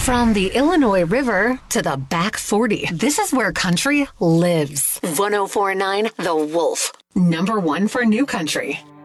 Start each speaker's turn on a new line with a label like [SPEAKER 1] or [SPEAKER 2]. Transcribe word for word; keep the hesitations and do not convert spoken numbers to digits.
[SPEAKER 1] From the Illinois River to the back forty, this is where country lives. one oh four point nine The Wolf, number one for new country.